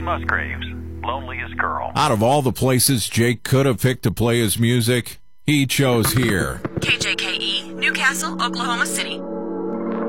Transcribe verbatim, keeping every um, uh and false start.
Musgraves, Loneliest Girl. Out of all the places Jake could have picked to play his music, he chose here. K J K E, Newcastle, Oklahoma City.